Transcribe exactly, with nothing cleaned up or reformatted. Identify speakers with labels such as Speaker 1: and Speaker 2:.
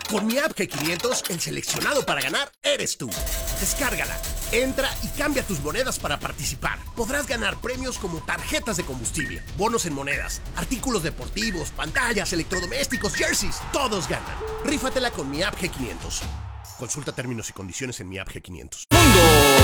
Speaker 1: Con mi app G quinientos, el seleccionado para ganar eres tú. Descárgala, entra y cambia tus monedas para participar. Podrás ganar premios como tarjetas de combustible, bonos en monedas, artículos deportivos, pantallas, electrodomésticos, jerseys. Todos ganan. Rífatela con mi app G quinientos. Consulta términos y condiciones en mi app G quinientos.
Speaker 2: Mundo